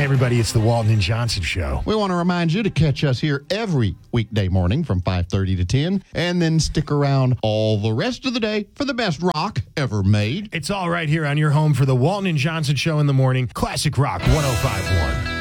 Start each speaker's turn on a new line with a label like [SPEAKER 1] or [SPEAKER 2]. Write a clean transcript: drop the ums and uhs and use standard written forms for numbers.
[SPEAKER 1] Hey, everybody, it's the Walton and Johnson Show.
[SPEAKER 2] We want to remind you to catch us here every weekday morning from 5:30 to 10, and then stick around all the rest of the day for the best rock ever made.
[SPEAKER 1] It's all right here on your home for the Walton and Johnson Show in the morning. Classic Rock 105.1.